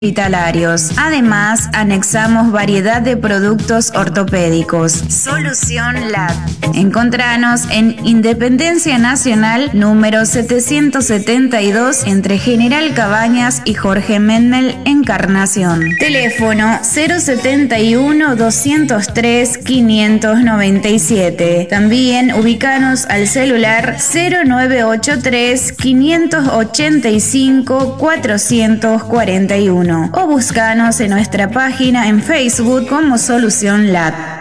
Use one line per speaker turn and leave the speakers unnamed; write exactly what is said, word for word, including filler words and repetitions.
hospitalarios. Además, anexamos variedad de productos ortopédicos. Solución Lab. Encontranos en Independencia Nacional número setecientos setenta y dos entre General Cabañas y Jorge Mendel, Encarnación. Teléfono cero setenta y uno, doscientos tres, quinientos noventa y siete. También ubicanos al celular cero nueve ocho tres, quinientos ochenta y cinco, cuatrocientos cuarenta y uno o búscanos en nuestra página en Facebook como Solución Lab.